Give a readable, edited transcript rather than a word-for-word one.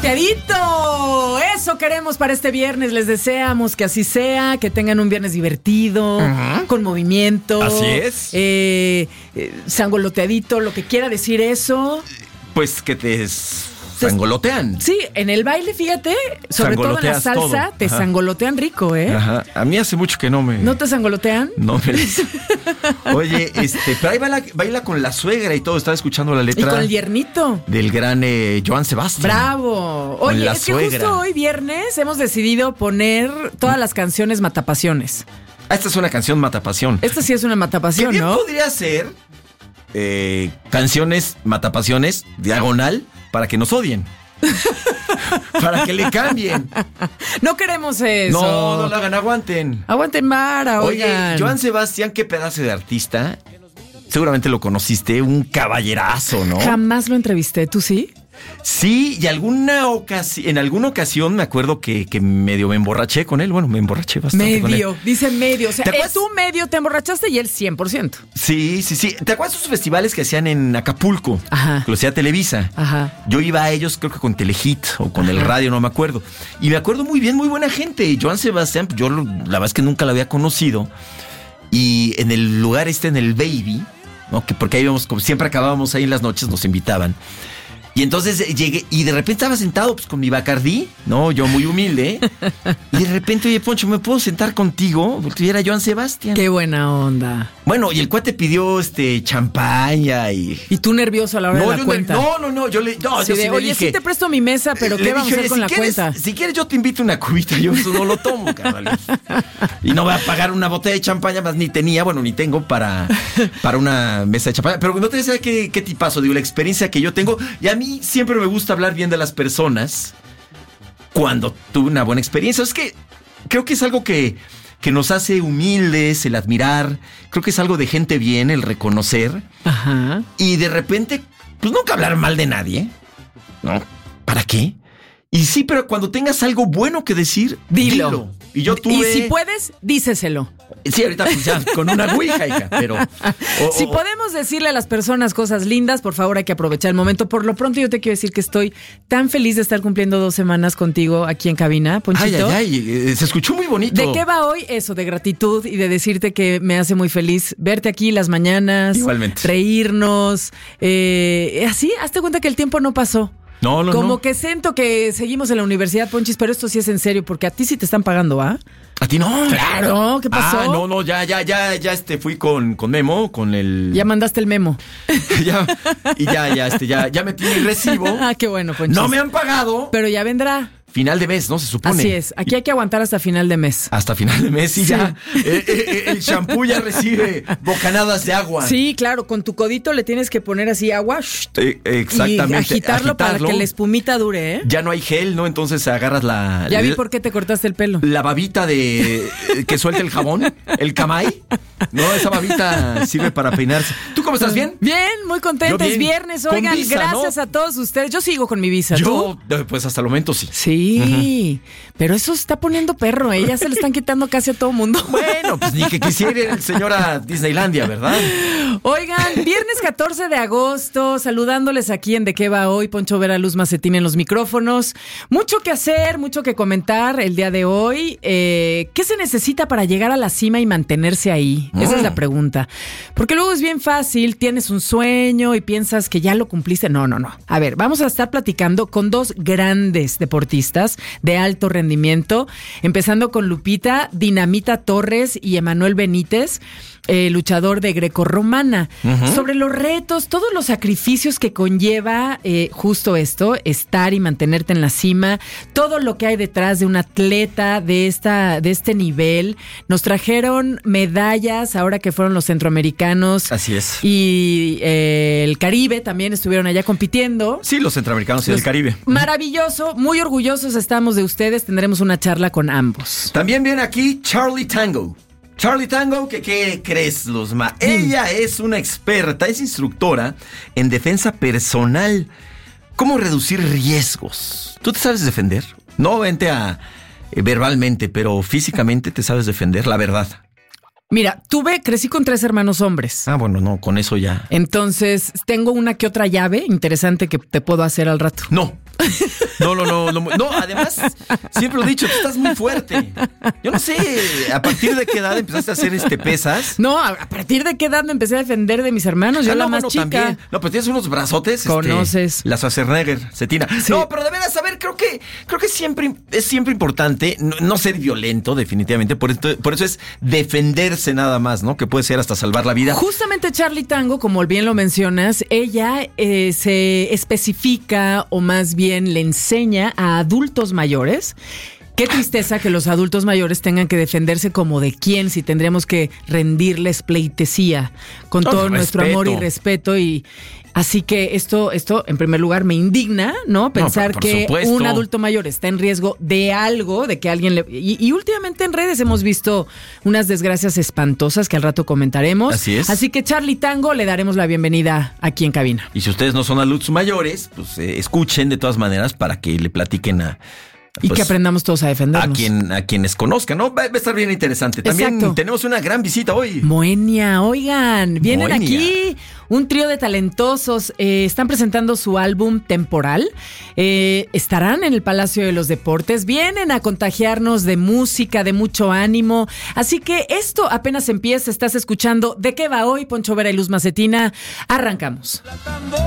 Sangoloteadito. Eso queremos para este viernes. Les deseamos que así sea, que tengan un viernes divertido, con movimiento. Así es. Sangoloteadito, lo que quiera decir eso. Pues que te sangolotean. Sí, en el baile, fíjate, sobre todo en la salsa, todo. te sangolotean rico, ¿eh? Ajá. A mí hace mucho que no me... ¿No te sangolotean? No me... Oye, pero ahí baila con la suegra y todo. Estaba escuchando la letra. Y con el yernito. Del gran Joan Sebastián. ¡Bravo! Oye, es que justo hoy viernes hemos decidido poner todas las canciones matapasiones. Esta es una canción matapasión. Esta sí es una matapasión, ¿no? ¿no? Podría ser canciones matapasiones, diagonal, para que nos odien. Para que le cambien. No queremos eso. No lo hagan, aguanten. Aguanten vara, oigan. Oye, Joan Sebastián, qué pedazo de artista. Seguramente lo conociste, un caballerazo, ¿no? Jamás lo entrevisté, ¿tú sí? Sí, y en alguna ocasión me acuerdo que medio me emborraché con él. Bueno, me emborraché bastante con él. Dice medio. O sea, tú medio te emborrachaste y él 100%. Sí. ¿Te acuerdas de esos festivales que hacían en Acapulco? Ajá. Que lo hacía Televisa. Ajá. Yo iba a ellos, creo que con Telehit o con el radio, no me acuerdo. Y me acuerdo muy bien, muy buena gente. Y Joan Sebastián, yo la verdad es que nunca la había conocido. Y en el lugar en el Baby, ¿no? Porque ahí íbamos, como siempre acabábamos ahí en las noches, nos invitaban. Y entonces llegué y de repente estaba sentado pues con mi Bacardí, ¿no? Yo muy humilde. Y de repente, oye, Poncho, ¿me puedo sentar contigo? Porque era Joan Sebastián. Qué buena onda. Bueno, y el cuate pidió champaña y... ¿Y tú nervioso a la hora de la cuenta? No, yo le dije... Sí te presto mi mesa, pero ¿qué vamos a hacer con la cuenta? Si quieres yo te invito una cubita, yo eso no lo tomo, carnal. Y no voy a pagar una botella de champaña, más ni tengo para una mesa de champaña. Pero no te decía qué tipazo, digo, la experiencia que yo tengo. Y a mí siempre me gusta hablar bien de las personas cuando tuve una buena experiencia. Es que creo que es algo que nos hace humildes, el admirar. Creo que es algo de gente bien, el reconocer. Ajá. Y de repente, pues nunca hablar mal de nadie, ¿no? ¿Para qué? Y sí, pero cuando tengas algo bueno que decir, dilo. Y yo tuve... Y si puedes, díceselo. Sí, ahorita pues ya con una ouija, hija, pero... Si podemos decirle a las personas cosas lindas, por favor hay que aprovechar el momento. Por lo pronto yo te quiero decir que estoy tan feliz de estar cumpliendo 2 semanas contigo aquí en cabina, Ponchito. Ay, se escuchó muy bonito. ¿De qué va hoy eso? De gratitud y de decirte que me hace muy feliz verte aquí las mañanas. Igualmente. Reírnos. Así, hazte cuenta que el tiempo no pasó. No. Como que siento que seguimos en la universidad, Ponchis, pero esto sí es en serio, porque a ti sí te están pagando, ¿ah? ¿A ti no? Claro, ¿qué pasó? No, ya fui con Memo, con el... Ya mandaste el memo. ya metí mi recibo. Ah, qué bueno, Ponchis. No me han pagado. Pero ya vendrá. Final de mes, ¿no? Se supone. Así es. Aquí hay que aguantar hasta final de mes. Hasta final de mes y sí. Ya. El shampoo ya recibe bocanadas de agua. Sí, claro. Con tu codito le tienes que poner así agua. Exactamente. Y agitarlo para que la espumita dure, ¿eh? Ya no hay gel, ¿no? Entonces agarras la... Ya vi por qué te cortaste el pelo. La babita que suelta el jabón. El camay. No, esa babita sirve para peinarse. ¿Tú cómo estás? ¿Bien? Bien, muy contenta. Es viernes. Oigan, visa, gracias a todos ustedes. Yo sigo con mi visa. ¿Tú? Pues hasta el momento sí. Sí, pero eso se está poniendo perro, ¿eh? Ya se le están quitando casi a todo mundo. Bueno, pues ni que quisiera ir el señor a Disneylandia, ¿verdad? Oigan, viernes 14 de agosto, saludándoles aquí en De Qué Va Hoy, Poncho Vera, Luz Macetín en los micrófonos. Mucho que hacer, mucho que comentar el día de hoy. ¿Qué se necesita para llegar a la cima y mantenerse ahí? Esa es la pregunta. Porque luego es bien fácil, tienes un sueño y piensas que ya lo cumpliste. No. A ver, vamos a estar platicando con 2 grandes deportistas de alto rendimiento, empezando con Lupita Dinamita Torres y Emanuel Benítez, luchador de grecorromana, sobre los retos, todos los sacrificios que conlleva justo esto, estar y mantenerte en la cima, todo lo que hay detrás de un atleta de este nivel. Nos trajeron medallas ahora que fueron los centroamericanos. Así es. Y el Caribe también estuvieron allá compitiendo. Sí, los centroamericanos y el Caribe. Maravilloso, muy orgullosos estamos de ustedes. Tendremos una charla con ambos. También viene aquí Charlie Tango. Charlie Tango, ¿qué crees, Luzma? Ella es una experta, es instructora en defensa personal. ¿Cómo reducir riesgos? ¿Tú te sabes defender? No vente verbalmente, pero físicamente te sabes defender, la verdad. Mira, crecí con 3 hermanos hombres. Ah, bueno, no, con eso ya. Entonces, tengo una que otra llave interesante que te puedo hacer al rato. No. No, además, siempre lo he dicho, tú estás muy fuerte. Yo no sé, ¿a partir de qué edad empezaste a hacer pesas? No, ¿a partir de qué edad me empecé a defender de mis hermanos? Yo la más chica. También. No, pero tienes unos brazotes. Conoces. La Schwarzenegger, Cetina. Sí. No, pero de veras, a ver, creo que siempre es siempre importante no ser violento, definitivamente. Por eso es defenderse nada más, ¿no? Que puede ser hasta salvar la vida. Justamente Charlie Tango, como bien lo mencionas, ella se especifica o más bien le enseña a adultos mayores. Qué tristeza que los adultos mayores tengan que defenderse como de quién, si tendríamos que rendirles pleitesía con todo nuestro amor y respeto. Y así que esto en primer lugar me indigna, ¿no? Pensar que un adulto mayor está en riesgo de algo, de que alguien le... Y últimamente en redes hemos visto unas desgracias espantosas que al rato comentaremos. Así es. Así que Charlie Tango le daremos la bienvenida aquí en cabina. Y si ustedes no son adultos mayores, pues escuchen de todas maneras para que le platiquen y que aprendamos todos a defendernos. A quienes conozcan, ¿no? Va a estar bien interesante. También tenemos una gran visita hoy. Moenia, oigan, vienen aquí un trío de talentosos. Están presentando su álbum Temporal. Estarán en el Palacio de los Deportes. Vienen a contagiarnos de música, de mucho ánimo. Así que esto apenas empieza. Estás escuchando ¿De qué va hoy? Poncho Vera y Luz Macetina. Arrancamos.